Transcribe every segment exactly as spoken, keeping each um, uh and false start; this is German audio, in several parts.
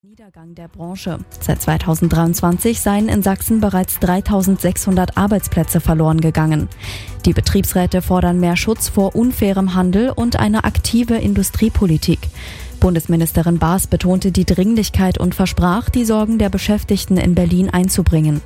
Niedergang der Branche. Seit zweitausenddreiundzwanzig seien in Sachsen bereits dreitausendsechshundert Arbeitsplätze verloren gegangen. Die Betriebsräte fordern mehr Schutz vor unfairem Handel und eine aktive Industriepolitik. Bundesministerin Baas betonte die Dringlichkeit und versprach, die Sorgen der Beschäftigten in Berlin einzubringen.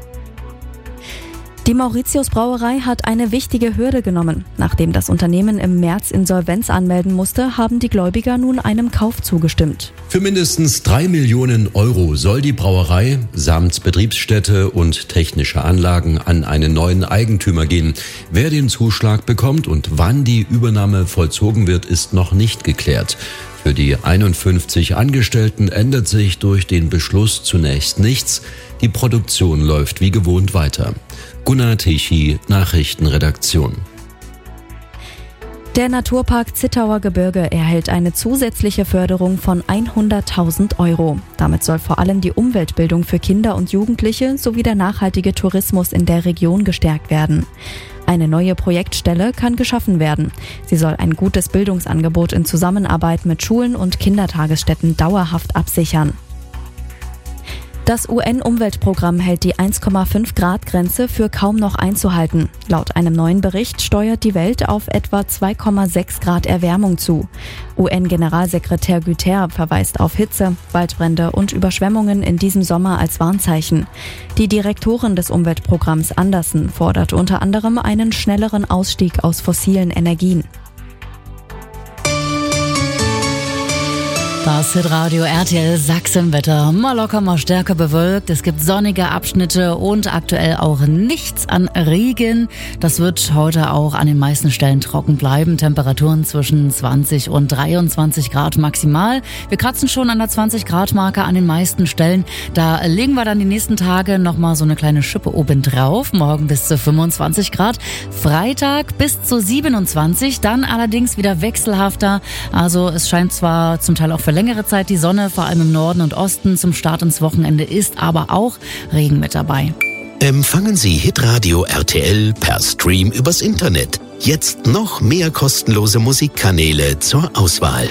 Die Mauritius Brauerei hat eine wichtige Hürde genommen. Nachdem das Unternehmen im März Insolvenz anmelden musste, haben die Gläubiger nun einem Kauf zugestimmt. Für mindestens drei Millionen Euro soll die Brauerei samt Betriebsstätte und technische Anlagen an einen neuen Eigentümer gehen. Wer den Zuschlag bekommt und wann die Übernahme vollzogen wird, ist noch nicht geklärt. Für die einundfünfzig Angestellten ändert sich durch den Beschluss zunächst nichts. Die Produktion läuft wie gewohnt weiter. Gunnar Tichy, Nachrichtenredaktion. Der Naturpark Zittauer Gebirge erhält eine zusätzliche Förderung von hunderttausend Euro. Damit soll vor allem die Umweltbildung für Kinder und Jugendliche sowie der nachhaltige Tourismus in der Region gestärkt werden. Eine neue Projektstelle kann geschaffen werden. Sie soll ein gutes Bildungsangebot in Zusammenarbeit mit Schulen und Kindertagesstätten dauerhaft absichern. Das U N-Umweltprogramm hält die eins Komma fünf Grad Grenze für kaum noch einzuhalten. Laut einem neuen Bericht steuert die Welt auf etwa zwei Komma sechs Grad Erwärmung zu. U N-Generalsekretär Guterres verweist auf Hitze, Waldbrände und Überschwemmungen in diesem Sommer als Warnzeichen. Die Direktorin des Umweltprogramms Andersen fordert unter anderem einen schnelleren Ausstieg aus fossilen Energien. Das Hitradio R T L Sachsenwetter. Mal locker, mal stärker bewölkt. Es gibt sonnige Abschnitte und aktuell auch nichts an Regen. Das wird heute auch an den meisten Stellen trocken bleiben. Temperaturen zwischen zwanzig und dreiundzwanzig Grad maximal. Wir kratzen schon an der zwanzig Grad Marke an den meisten Stellen. Da legen wir dann die nächsten Tage nochmal so eine kleine Schippe oben drauf. Morgen bis zu fünfundzwanzig Grad. Freitag bis zu siebenundzwanzig. Dann allerdings wieder wechselhafter. Also es scheint zwar zum Teil auch für längere Zeit die Sonne, vor allem im Norden und Osten. Zum Start ins Wochenende ist aber auch Regen mit dabei. Empfangen Sie Hitradio R T L per Stream übers Internet. Jetzt noch mehr kostenlose Musikkanäle zur Auswahl.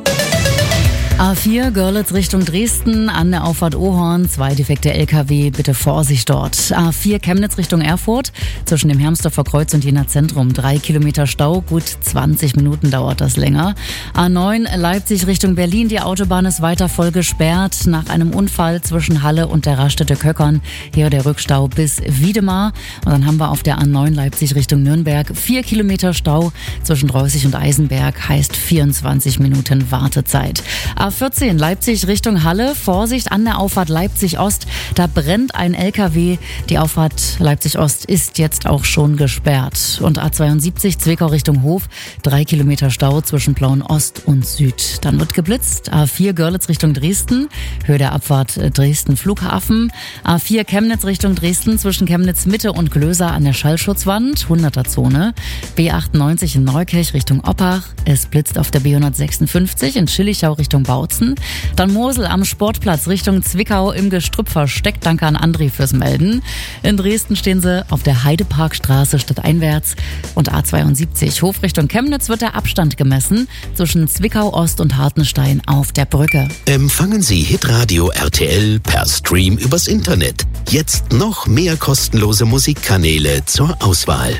A vier Görlitz Richtung Dresden an der Auffahrt Ohorn, zwei defekte L K W, bitte Vorsicht dort. A vier Chemnitz Richtung Erfurt, zwischen dem Hermsdorfer Kreuz und Jena Zentrum, drei Kilometer Stau, gut zwanzig Minuten dauert das länger. A neun Leipzig Richtung Berlin, die Autobahn ist weiter voll gesperrt nach einem Unfall zwischen Halle und der Raststätte Köckern. Hier der Rückstau bis Wiedemar. Und dann haben wir auf der A neun Leipzig Richtung Nürnberg vier Kilometer Stau zwischen Dreußig und Eisenberg, heißt vierundzwanzig Minuten Wartezeit. A vierzehn Leipzig Richtung Halle, Vorsicht an der Auffahrt Leipzig Ost, da brennt ein L K W. Die Auffahrt Leipzig Ost ist jetzt auch schon gesperrt. Und A zweiundsiebzig Zwickau Richtung Hof, drei Kilometer Stau zwischen Plauen Ost und Süd. Dann wird geblitzt. A vier Görlitz Richtung Dresden, Höhe der Abfahrt Dresden Flughafen. A vier Chemnitz Richtung Dresden, zwischen Chemnitz Mitte und Glöser an der Schallschutzwand, hunderter Zone. B achtundneunzig in Neukirch Richtung Oppach, es blitzt auf der B hundertsechsundfünfzig in Schillichau Richtung Bautzen. Dann Mosel am Sportplatz Richtung Zwickau im Gestrüpp versteckt. Danke an André fürs Melden. In Dresden stehen sie auf der Heideparkstraße stadteinwärts. Und A zweiundsiebzig Hof Richtung Chemnitz wird der Abstand gemessen zwischen Zwickau Ost und Hartenstein auf der Brücke. Empfangen Sie Hitradio R T L per Stream übers Internet. Jetzt noch mehr kostenlose Musikkanäle zur Auswahl.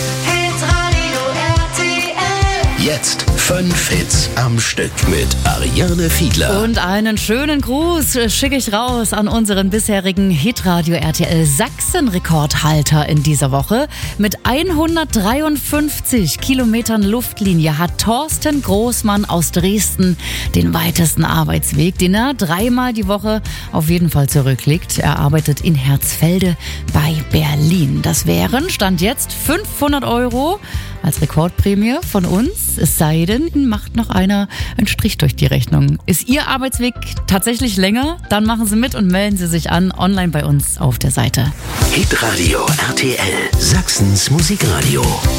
Jetzt fünf Hits am Stück mit Ariane Fiedler. Und einen schönen Gruß schicke ich raus an unseren bisherigen Hitradio R T L Sachsen-Rekordhalter in dieser Woche. Mit hundertdreiundfünfzig Kilometern Luftlinie hat Thorsten Großmann aus Dresden den weitesten Arbeitsweg, den er dreimal die Woche auf jeden Fall zurücklegt. Er arbeitet in Herzfelde bei Berlin. Das wären, Stand jetzt, fünfhundert Euro als Rekordprämie von uns. Es sei denn, Ihnen macht noch einer einen Strich durch die Rechnung. Ist Ihr Arbeitsweg tatsächlich länger? Dann machen Sie mit und melden Sie sich an online bei uns auf der Seite. Hitradio R T L, Sachsens Musikradio.